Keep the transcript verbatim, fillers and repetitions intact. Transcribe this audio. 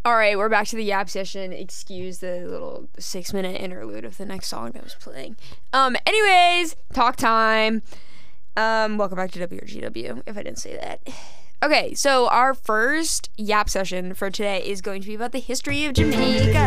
All right, we're back to the Yap session. Excuse the little six-minute interlude of the next song that was playing. Um, anyways, talk time. Um, welcome back to W R G W, if I didn't say that. Okay, so our first Yap session for today is going to be about the history of Jamaica.